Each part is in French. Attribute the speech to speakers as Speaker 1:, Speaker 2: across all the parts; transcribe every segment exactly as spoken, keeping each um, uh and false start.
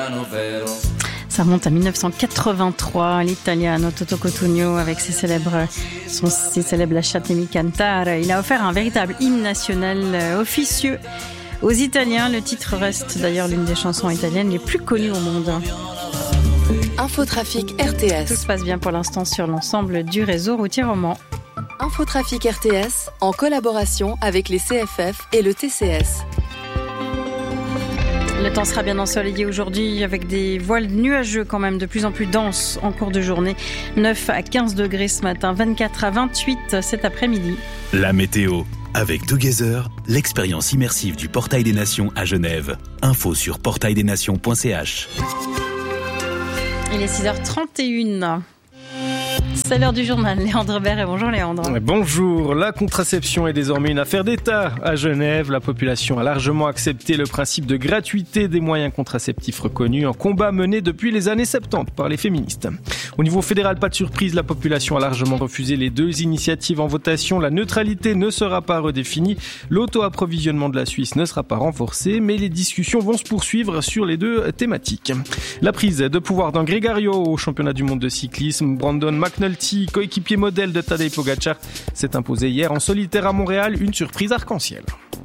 Speaker 1: Ça remonte à dix-neuf cent quatre-vingt-trois, l'Italiano Toto Cotugno avec ses célèbres, son, ses célèbres Lasciatemi cantare. Il a offert un véritable hymne national officieux aux Italiens. Le titre reste d'ailleurs l'une des chansons italiennes les plus connues au monde.
Speaker 2: Infotrafic R T S.
Speaker 1: Tout se passe bien pour l'instant sur l'ensemble du réseau routier roman.
Speaker 2: Infotrafic R T S en collaboration avec les C F F et le T C S.
Speaker 1: Le temps sera bien ensoleillé aujourd'hui avec des voiles nuageux quand même de plus en plus denses en cours de journée. neuf à quinze degrés ce matin, vingt-quatre à vingt-huit cet après-midi.
Speaker 3: La météo. Avec Together, l'expérience immersive du Portail des Nations à Genève. Info sur portail des nations point c h.
Speaker 1: Il est six heures trente et une. C'est l'heure du journal. Léandre Bert et bonjour Léandre.
Speaker 4: Bonjour. La contraception est désormais une affaire d'État. À Genève, la population a largement accepté le principe de gratuité des moyens contraceptifs reconnus, un combat mené depuis les années soixante-dix par les féministes. Au niveau fédéral, pas de surprise, la population a largement refusé les deux initiatives en votation. La neutralité ne sera pas redéfinie, l'auto-approvisionnement de la Suisse ne sera pas renforcé, mais les discussions vont se poursuivre sur les deux thématiques. La prise de pouvoir d'un Gregario au championnat du monde de cyclisme, Brandon McNulty, coéquipier modèle de Tadej Pogacar, s'est imposé hier en solitaire à Montréal, une surprise arc-en-ciel.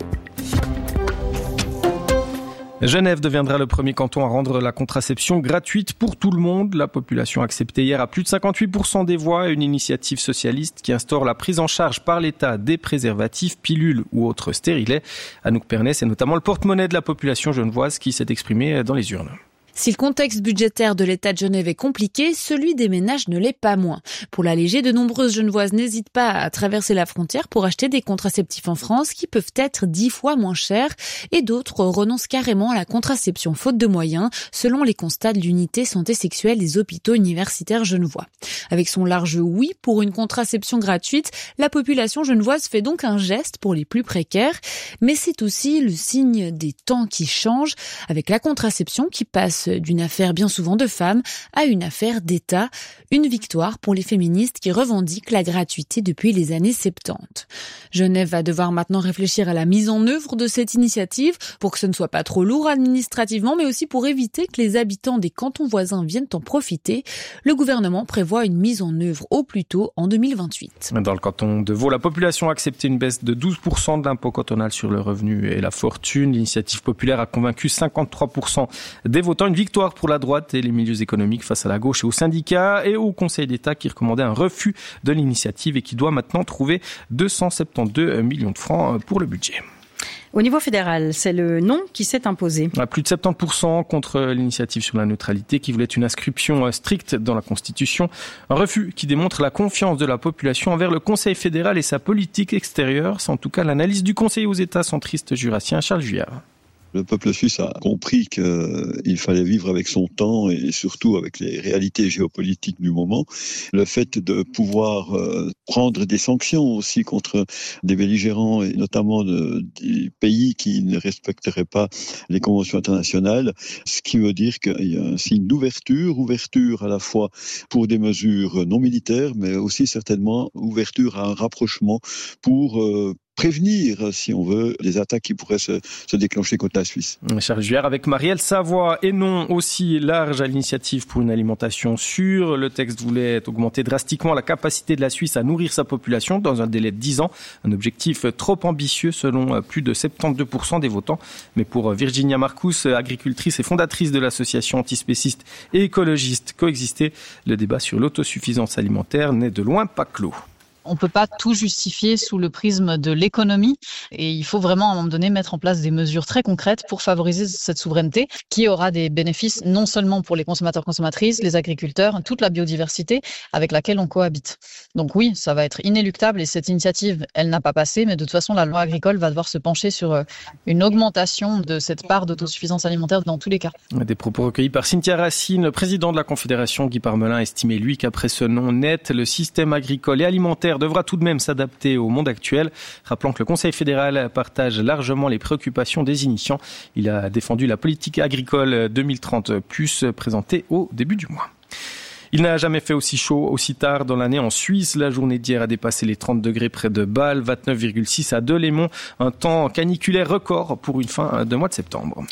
Speaker 4: Genève deviendra le premier canton à rendre la contraception gratuite pour tout le monde. La population a accepté hier à plus de cinquante-huit pour cent des voix une initiative socialiste qui instaure la prise en charge par l'État des préservatifs, pilules ou autres stérilets. Anouk Pernet, c'est notamment le porte-monnaie de la population genevoise qui s'est exprimé dans les urnes.
Speaker 5: Si le contexte budgétaire de l'État de Genève est compliqué, celui des ménages ne l'est pas moins. Pour l'alléger, de nombreuses Genevoises n'hésitent pas à traverser la frontière pour acheter des contraceptifs en France qui peuvent être dix fois moins chers et d'autres renoncent carrément à la contraception faute de moyens, selon les constats de l'unité santé sexuelle des hôpitaux universitaires genevois. Avec son large oui pour une contraception gratuite, la population genevoise fait donc un geste pour les plus précaires, mais c'est aussi le signe des temps qui changent, avec la contraception qui passe d'une affaire bien souvent de femmes à une affaire d'État. Une victoire pour les féministes qui revendiquent la gratuité depuis les années soixante-dix. Genève va devoir maintenant réfléchir à la mise en œuvre de cette initiative pour que ce ne soit pas trop lourd administrativement, mais aussi pour éviter que les habitants des cantons voisins viennent en profiter. Le gouvernement prévoit une mise en œuvre au plus tôt en deux mille vingt-huit.
Speaker 4: Dans le canton de Vaud, la population a accepté une baisse de douze pour cent de l'impôt cantonal sur le revenu et la fortune. L'initiative populaire a convaincu cinquante-trois pour cent des votants. Une victoire pour la droite et les milieux économiques face à la gauche et aux syndicats et au Conseil d'État qui recommandait un refus de l'initiative et qui doit maintenant trouver deux cent soixante-douze millions de francs pour le budget.
Speaker 1: Au niveau fédéral, c'est le non qui s'est imposé.
Speaker 4: À plus de soixante-dix pour cent contre l'initiative sur la neutralité qui voulait une inscription stricte dans la Constitution. Un refus qui démontre la confiance de la population envers le Conseil fédéral et sa politique extérieure. C'est en tout cas l'analyse du conseiller aux États centristes jurassien Charles Juillard.
Speaker 6: Le peuple suisse a compris qu'il fallait vivre avec son temps et surtout avec les réalités géopolitiques du moment. Le fait de pouvoir prendre des sanctions aussi contre des belligérants et notamment de, des pays qui ne respecteraient pas les conventions internationales, ce qui veut dire qu'il y a un signe d'ouverture, ouverture à la fois pour des mesures non militaires, mais aussi certainement ouverture à un rapprochement pour euh, prévenir, si on veut, les attaques qui pourraient se, se déclencher contre la Suisse.
Speaker 4: Charles Juillard avec Marielle Savoie et non aussi large à l'initiative pour une alimentation sûre. Le texte voulait augmenter drastiquement la capacité de la Suisse à nourrir sa population dans un délai de dix ans. Un objectif trop ambitieux selon plus de soixante-douze pour cent des votants. Mais pour Virginia Marcus, agricultrice et fondatrice de l'association antispéciste et écologiste Coexister, le débat sur l'autosuffisance alimentaire n'est de loin pas clos.
Speaker 7: On ne peut pas tout justifier sous le prisme de l'économie et il faut vraiment à un moment donné mettre en place des mesures très concrètes pour favoriser cette souveraineté qui aura des bénéfices non seulement pour les consommateurs-consommatrices, les agriculteurs, toute la biodiversité avec laquelle on cohabite. Donc oui, ça va être inéluctable et cette initiative, elle n'a pas passé, mais de toute façon la loi agricole va devoir se pencher sur une augmentation de cette part d'autosuffisance alimentaire dans tous les cas.
Speaker 4: Des propos recueillis par Cynthia Racine, le président de la Confédération Guy Parmelin estimait lui qu'après ce non net, le système agricole et alimentaire devra tout de même s'adapter au monde actuel. Rappelant que le Conseil fédéral partage largement les préoccupations des initiants. Il a défendu la politique agricole deux mille trente plus présentée au début du mois. Il n'a jamais fait aussi chaud, aussi tard dans l'année en Suisse. La journée d'hier a dépassé les trente degrés près de Bâle, vingt-neuf virgule six à Delémont. Un temps caniculaire record pour une fin de mois de septembre.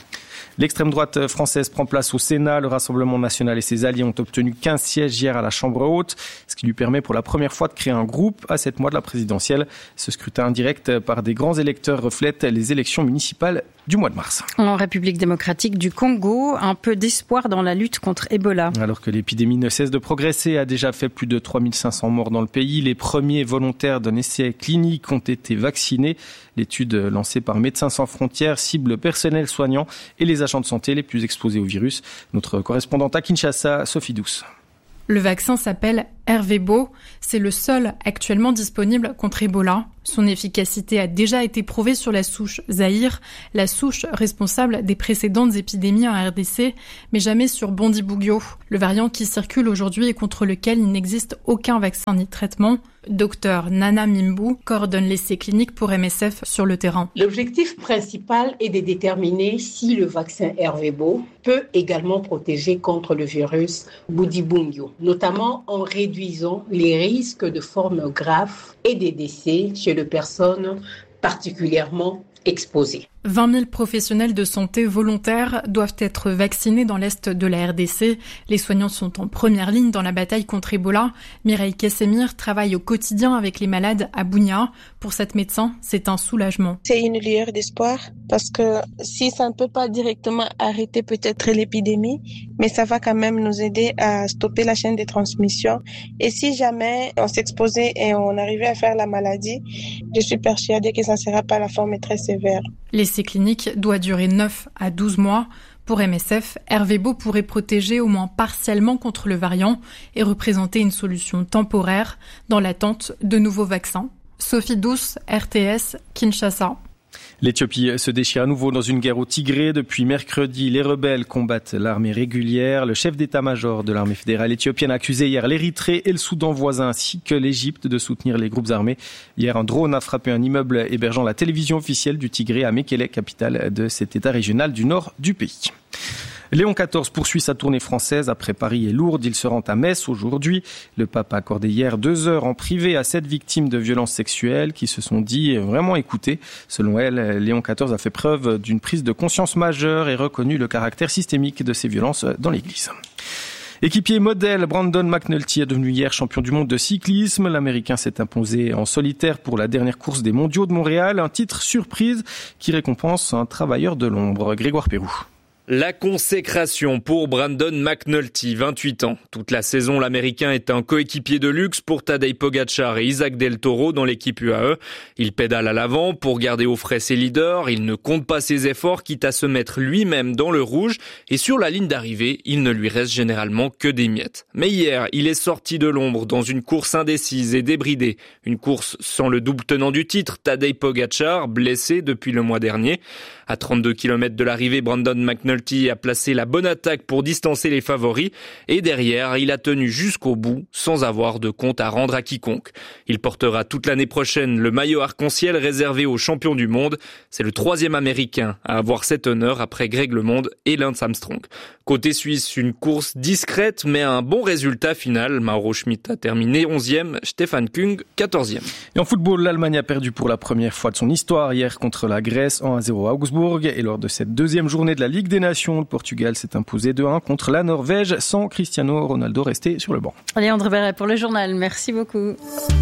Speaker 4: L'extrême droite française prend place au Sénat. Le Rassemblement national et ses alliés ont obtenu quinze sièges hier à la Chambre haute, ce qui lui permet pour la première fois de créer un groupe à sept mois de la présidentielle. Ce scrutin indirect par des grands électeurs reflète les élections municipales du mois de mars.
Speaker 1: En République démocratique du Congo, un peu d'espoir dans la lutte contre Ebola.
Speaker 4: Alors que l'épidémie ne cesse de progresser, a déjà fait plus de trois mille cinq cents morts dans le pays. Les premiers volontaires d'un essai clinique ont été vaccinés. L'étude lancée par Médecins sans frontières cible le personnel soignant et les agents de santé les plus exposés au virus. Notre correspondante à Kinshasa, Sophie Douce.
Speaker 8: Le vaccin s'appelle Ervebo. C'est le seul actuellement disponible contre Ebola. Son efficacité a déjà été prouvée sur la souche Zaïre, la souche responsable des précédentes épidémies en R D C, mais jamais sur Bundibugyo, le variant qui circule aujourd'hui et contre lequel il n'existe aucun vaccin ni traitement. Docteur Nana Mimbu coordonne l'essai clinique pour M S F sur le terrain.
Speaker 9: L'objectif principal est de déterminer si le vaccin Ervebo peut également protéger contre le virus Bundibugyo, notamment en réduisant les risques de formes graves et des décès chez les personnes particulièrement exposées.
Speaker 8: vingt mille professionnels de santé volontaires doivent être vaccinés dans l'est de la R D C. Les soignants sont en première ligne dans la bataille contre Ebola. Mireille Kessemir travaille au quotidien avec les malades à Bunia. Pour cette médecin, c'est un soulagement.
Speaker 10: C'est une lueur d'espoir parce que si ça ne peut pas directement arrêter peut-être l'épidémie, mais ça va quand même nous aider à stopper la chaîne de transmission. Et si jamais on s'exposait et on arrivait à faire la maladie, je suis persuadée que ça ne sera pas la forme très sévère.
Speaker 8: L'essai clinique doit durer neuf à douze mois. Pour M S F, Ervebo pourrait protéger au moins partiellement contre le variant et représenter une solution temporaire dans l'attente de nouveaux vaccins. Sophie Douce, R T S, Kinshasa.
Speaker 4: L'Éthiopie se déchire à nouveau dans une guerre au Tigré. Depuis mercredi, les rebelles combattent l'armée régulière. Le chef d'état-major de l'armée fédérale éthiopienne a accusé hier l'Érythrée et le Soudan voisin ainsi que l'Égypte de soutenir les groupes armés. Hier, un drone a frappé un immeuble hébergeant la télévision officielle du Tigré à Mekele, capitale de cet état régional du nord du pays. Léon quatorze poursuit sa tournée française. Après Paris et Lourdes, il se rend à Metz aujourd'hui. Le pape a accordé hier deux heures en privé à sept victimes de violences sexuelles qui se sont dit vraiment écoutées. Selon elle, Léon quatorze a fait preuve d'une prise de conscience majeure et reconnu le caractère systémique de ces violences dans l'Église. Équipier modèle, Brandon McNulty est devenu hier champion du monde de cyclisme. L'Américain s'est imposé en solitaire pour la dernière course des mondiaux de Montréal. Un titre surprise qui récompense un travailleur de l'ombre. Grégoire Pérou.
Speaker 11: La consécration pour Brandon McNulty, vingt-huit ans. Toute la saison, l'Américain est un coéquipier de luxe pour Tadej Pogacar et Isaac Del Toro dans l'équipe U A E. Il pédale à l'avant pour garder au frais ses leaders. Il ne compte pas ses efforts, quitte à se mettre lui-même dans le rouge. Et sur la ligne d'arrivée, il ne lui reste généralement que des miettes. Mais hier, il est sorti de l'ombre dans une course indécise et débridée. Une course sans le double tenant du titre, Tadej Pogacar, blessé depuis le mois dernier. À trente-deux kilomètres de l'arrivée, Brandon McNulty a placé la bonne attaque pour distancer les favoris et derrière, il a tenu jusqu'au bout sans avoir de compte à rendre à quiconque. Il portera toute l'année prochaine le maillot arc-en-ciel réservé aux champions du monde. C'est le troisième Américain à avoir cet honneur après Greg LeMond et Lance Armstrong. Côté suisse, une course discrète mais un bon résultat final. Mauro Schmidt a terminé onzième, Stefan Kung quatorzième.
Speaker 4: Et en football, l'Allemagne a perdu pour la première fois de son histoire hier contre la Grèce en un zéro à Augsbourg. Et lors de cette deuxième journée de la Ligue des Nations, le Portugal s'est imposé deux un contre la Norvège sans Cristiano Ronaldo resté sur le banc.
Speaker 1: Allez, André Berret pour le journal. Merci beaucoup.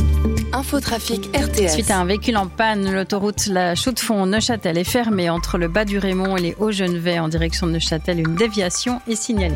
Speaker 2: Infotrafic R T S.
Speaker 1: Suite à un véhicule en panne, l'autoroute La Chaux-de-Fonds-Neuchâtel est fermée entre le bas du Raymond et les Hauts-Genevais en direction de Neuchâtel. Une déviation est signalée.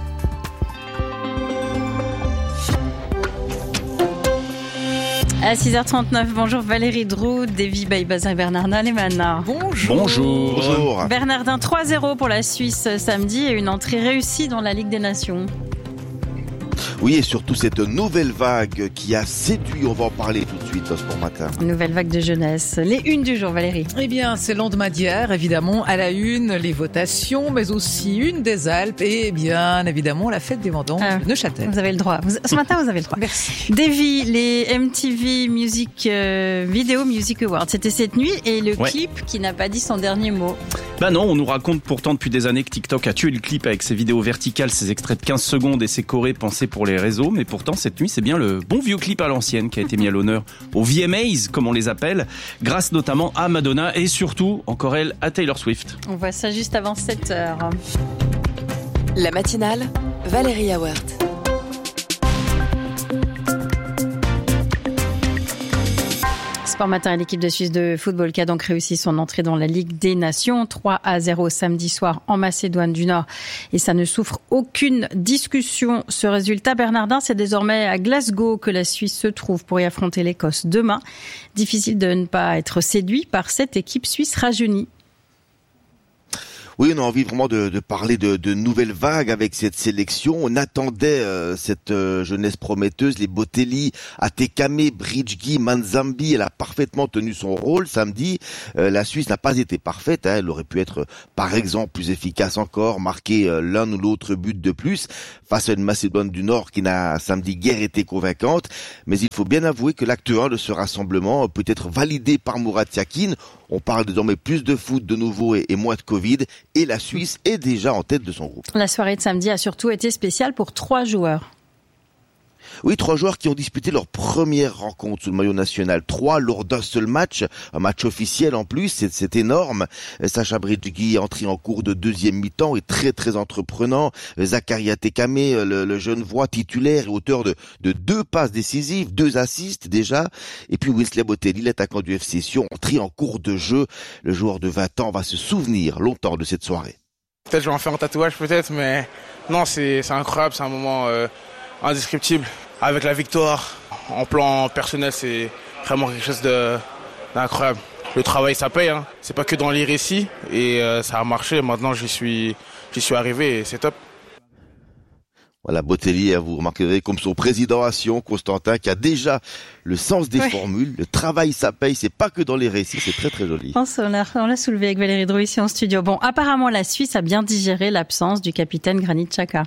Speaker 1: À six heures trente-neuf, bonjour Valérie Droud, Davy Baybazin et Bernardin Lemana.
Speaker 12: Bonjour. Bonjour. Bonjour.
Speaker 1: Bernardin, trois zéro pour la Suisse samedi et une entrée réussie dans la Ligue des Nations.
Speaker 12: Oui, et surtout cette nouvelle vague qui a séduit, on va en parler tout de suite dans Sport Matin.
Speaker 1: Nouvelle vague de jeunesse. Les unes du jour, Valérie.
Speaker 13: Eh bien, c'est l'Andemadière, évidemment, à la une, les votations, mais aussi une des Alpes et bien évidemment la fête des vendanges ah, de Neuchâtel.
Speaker 1: Vous avez le droit. Vous, ce matin, vous avez le droit.
Speaker 13: Merci.
Speaker 1: Davy, les M T V Music euh, Video Music Awards, c'était cette nuit et le ouais. clip qui n'a pas dit son dernier mot.
Speaker 14: Bah non, on nous raconte pourtant depuis des années que TikTok a tué le clip avec ses vidéos verticales, ses extraits de quinze secondes et ses chorés pensés pour pour les réseaux, mais pourtant cette nuit c'est bien le bon vieux clip à l'ancienne qui a été mis à l'honneur aux V M As comme on les appelle, grâce notamment à Madonna et surtout, encore elle, à Taylor Swift.
Speaker 1: On voit ça juste avant sept heures.
Speaker 2: La matinale, Valérie Awert.
Speaker 1: Sport Matin et l'équipe de Suisse de football qui a donc réussi son entrée dans la Ligue des Nations. trois à zéro samedi soir en Macédoine du Nord. Et ça ne souffre aucune discussion. Ce résultat, Bernardin, c'est désormais à Glasgow que la Suisse se trouve pour y affronter l'Écosse demain. Difficile de ne pas être séduit par cette équipe suisse rajeunie.
Speaker 12: Oui, on a envie vraiment de, de parler de, de nouvelles vagues avec cette sélection. On attendait euh, cette euh, jeunesse prometteuse, les Botelli, Atekame, Bridgegi, Manzambi. Elle a parfaitement tenu son rôle samedi. Euh, la Suisse n'a pas été parfaite. Hein. Elle aurait pu être, par exemple, plus efficace encore, marquer euh, l'un ou l'autre but de plus face à une Macédoine du Nord qui n'a samedi guère été convaincante. Mais il faut bien avouer que l'acte un de ce rassemblement peut être validé par Murat Yakin. On parle désormais plus de foot de nouveau et, et moins de Covid. Et la Suisse est déjà en tête de son groupe.
Speaker 1: La soirée de samedi a surtout été spéciale pour trois joueurs.
Speaker 12: Oui, trois joueurs qui ont disputé leur première rencontre sous le maillot national. Trois lors d'un seul match, un match officiel en plus, c'est, c'est énorme. Sacha Bridgegi, entré en cours de deuxième mi-temps, est très très entreprenant. Zachary Atekame, le, le jeune voix titulaire et auteur de, de deux passes décisives, deux assists déjà. Et puis Wesley Botelli, l'attaquant du F C Sion, entré en cours de jeu. Le joueur de vingt ans va se souvenir longtemps de cette soirée.
Speaker 15: Peut-être je vais en faire un tatouage peut-être, mais non, c'est, c'est incroyable, c'est un moment euh, indescriptible. Avec la victoire, en plan personnel, c'est vraiment quelque chose de, d'incroyable. Le travail, ça paye, hein. C'est pas que dans les récits, et euh, ça a marché. Maintenant, j'y suis, j'y suis arrivé, et c'est top.
Speaker 12: Voilà, Botelli, vous remarquerez comme son président à Sion, Constantin, qui a déjà le sens des ouais. formules. Le travail, ça paye, c'est pas que dans les récits, c'est très très joli.
Speaker 1: Je pense qu'on l'a, on l'a soulevé avec Valérie Drouy ici en studio. Bon, apparemment, la Suisse a bien digéré l'absence du capitaine Granit Xhaka.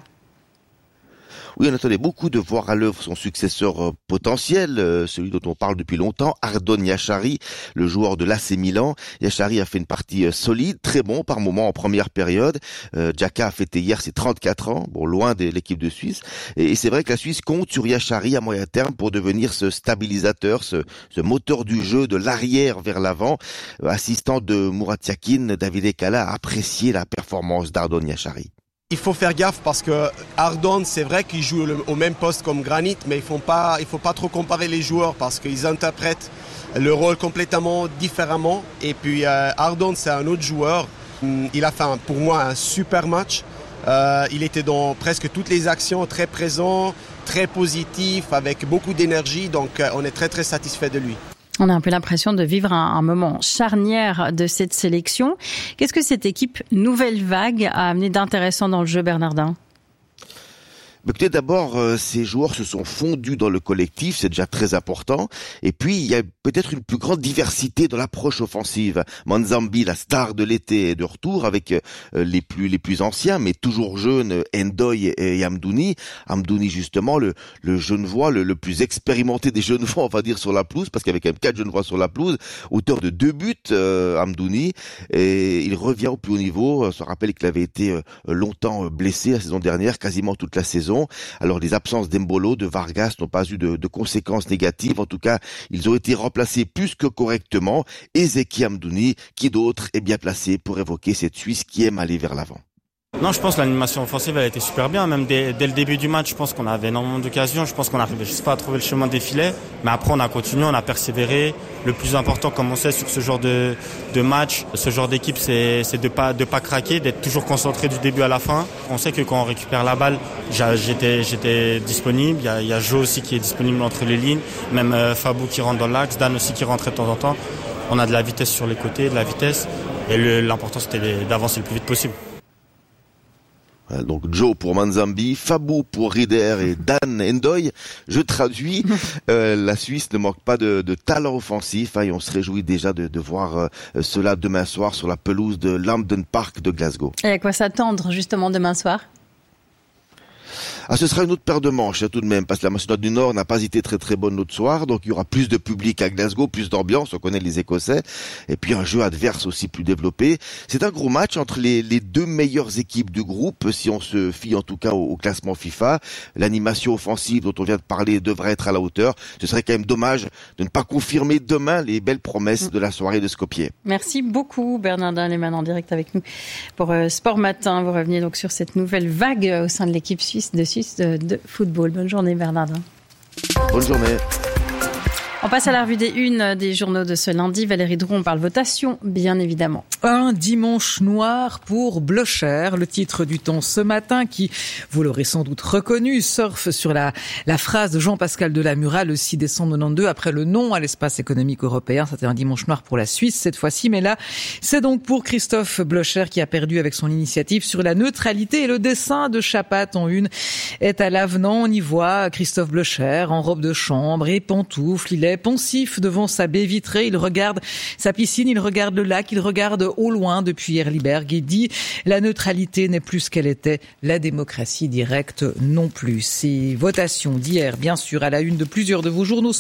Speaker 12: Oui, on attendait beaucoup de voir à l'œuvre son successeur euh, potentiel, euh, celui dont on parle depuis longtemps, Ardon Yachari, le joueur de l'A C Milan. Yachari a fait une partie euh, solide, très bon par moment en première période. Euh, Xhaka a fêté hier ses trente-quatre ans, bon loin de l'équipe de Suisse. Et, et c'est vrai que la Suisse compte sur Yachari à moyen terme pour devenir ce stabilisateur, ce, ce moteur du jeu de l'arrière vers l'avant. Euh, assistant de Murat Yakin, David Ekala a apprécié la performance d'Ardon Yachari.
Speaker 16: Il faut faire gaffe parce que Ardon, c'est vrai qu'il joue le, au même poste comme Granit, mais il faut pas, il faut pas trop comparer les joueurs parce qu'ils interprètent le rôle complètement différemment. Et puis euh, Ardon, c'est un autre joueur. Il a fait un, pour moi un super match. Euh, il était dans presque toutes les actions, très présent, très positif, avec beaucoup d'énergie. Donc euh, on est très très satisfait de lui.
Speaker 1: On a un peu l'impression de vivre un, un moment charnière de cette sélection. Qu'est-ce que cette équipe Nouvelle Vague a amené d'intéressant dans le jeu, Bernardin ?
Speaker 12: Écoutez, d'abord, euh, ces joueurs se sont fondus dans le collectif, c'est déjà très important. Et puis, il y a peut-être une plus grande diversité dans l'approche offensive. Manzambi, la star de l'été, est de retour avec euh, les plus les plus anciens, mais toujours jeunes, Ndoye et Amdouni. Amdouni, justement, le, le Genevois, le, le plus expérimenté des Genevois, on va dire, sur la pelouse, parce qu'il y avait quand même quatre Genevois sur la pelouse, auteur de deux buts, euh, Amdouni. Et il revient au plus haut niveau. On se rappelle qu'il avait été euh, longtemps blessé la saison dernière, quasiment toute la saison. Alors les absences d'Embolo, de Vargas n'ont pas eu de, de conséquences négatives. En tout cas, ils ont été remplacés plus que correctement. Et Zeki Amdouni, qui d'autre est bien placé pour évoquer cette Suisse qui aime aller vers l'avant.
Speaker 17: Non, je pense que l'animation offensive elle a été super bien. Même dès, dès le début du match, je pense qu'on avait énormément d'occasions. Je pense qu'on arrivait juste pas à trouver le chemin des filets. Mais après, on a continué, on a persévéré. Le plus important, comme on sait, sur ce genre de, de match, ce genre d'équipe, c'est, c'est de pas, de pas craquer, d'être toujours concentré du début à la fin. On sait que quand on récupère la balle, j'étais, j'étais disponible. Il y a, il y a Joe aussi qui est disponible entre les lignes. Même euh, Fabou qui rentre dans l'axe, Dan aussi qui rentrait de temps en temps. On a de la vitesse sur les côtés, de la vitesse. Et le, l'important, c'était d'avancer le plus vite possible.
Speaker 12: Donc Joe pour Manzambi, Fabou pour Rieder et Dan Ndoye. Je traduis, euh, la Suisse ne manque pas de, de talent offensif hein, et on se réjouit déjà de, de voir euh, cela demain soir sur la pelouse de Lambden Park de Glasgow.
Speaker 1: Et à quoi s'attendre justement demain soir ?
Speaker 12: Ah, ce sera une autre paire de manches, hein, tout de même, parce que la Macédoine du Nord n'a pas été très très bonne l'autre soir, donc il y aura plus de public à Glasgow, plus d'ambiance, on connaît les Écossais, et puis un jeu adverse aussi plus développé. C'est un gros match entre les, les deux meilleures équipes du groupe, si on se fie en tout cas au, au classement FIFA. L'animation offensive dont on vient de parler devrait être à la hauteur. Ce serait quand même dommage de ne pas confirmer demain les belles promesses de la soirée de Skopje.
Speaker 1: Merci beaucoup Bernardin Lehmann en direct avec nous pour euh, Sport Matin. Vous reveniez donc sur cette nouvelle vague au sein de l'équipe suisse de Suisse de, de football. Bonne journée Bernardin.
Speaker 12: Bonne journée.
Speaker 1: On passe à la revue des unes des journaux de ce lundi. Valérie Drouon parle votation, bien évidemment.
Speaker 13: Un dimanche noir pour Blocher, le titre du Temps ce matin qui, vous l'aurez sans doute reconnu, surfe sur la, la phrase de Jean-Pascal Delamura le six décembre quatre-vingt-douze après le non à l'espace économique européen. C'était un dimanche noir pour la Suisse cette fois-ci, mais là, c'est donc pour Christophe Blocher qui a perdu avec son initiative sur la neutralité et le dessin de Chapat en une est à l'avenant. On y voit Christophe Blocher en robe de chambre et pantoufles. Il est poncif devant sa baie vitrée, il regarde sa piscine, il regarde le lac, il regarde au loin depuis Erliberg et dit « La neutralité n'est plus ce qu'elle était, la démocratie directe non plus ». Ces votations d'hier, bien sûr, à la une de plusieurs de vos journaux